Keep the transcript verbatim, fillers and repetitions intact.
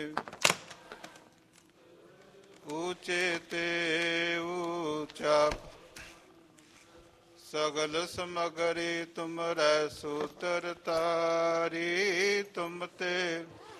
ਊਚੇ ਤੇ ਊਚਾ ਸਗਲ ਸਮਗਰੀ ਤੁਮਰੈ ਸੂਤਰ ਤਾਰੀ ਤੁਮ ਤੇ